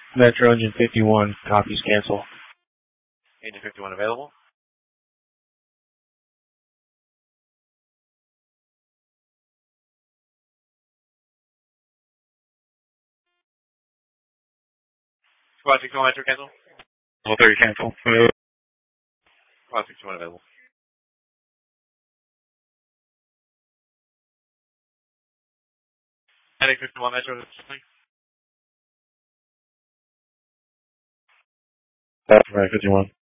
Metro Engine 51, copies cancel. Engine 51 available. Squad 61 Metro cancel. Level 30 cancel. Squad 61 available. Heading 51 Metro. Right, 51.